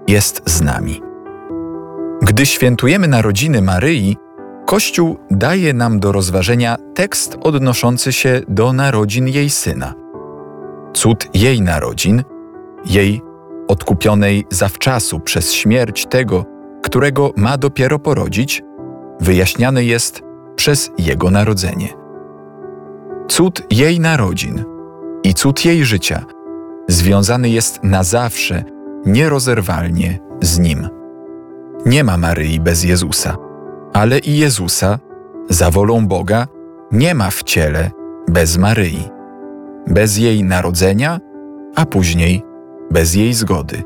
jest z nami. Gdy świętujemy narodziny Maryi, Kościół daje nam do rozważenia tekst odnoszący się do narodzin jej Syna. Cud jej narodzin, jej odkupionej zawczasu przez śmierć tego, którego ma dopiero porodzić, wyjaśniany jest przez Jego narodzenie. Cud jej narodzin i cud jej życia związany jest na zawsze, nierozerwalnie z Nim. Nie ma Maryi bez Jezusa, ale i Jezusa, za wolą Boga, nie ma w ciele bez Maryi, bez jej narodzenia, a później bez jej zgody.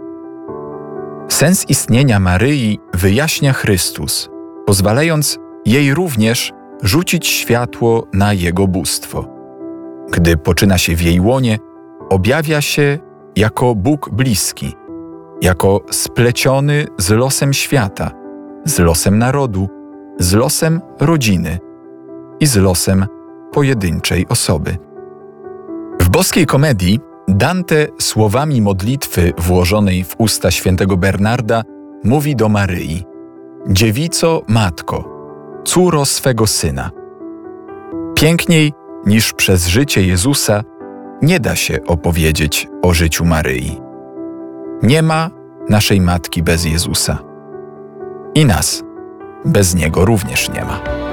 Sens istnienia Maryi wyjaśnia Chrystus, pozwalając jej również rzucić światło na Jego bóstwo. Gdy poczyna się w jej łonie, objawia się jako Bóg bliski, jako spleciony z losem świata, z losem narodu, z losem rodziny i z losem pojedynczej osoby. W Boskiej Komedii Dante słowami modlitwy włożonej w usta świętego Bernarda mówi do Maryi: Dziewico Matko, córo swego Syna. Piękniej niż przez życie Jezusa nie da się opowiedzieć o życiu Maryi. Nie ma naszej Matki bez Jezusa. I nas bez Niego również nie ma.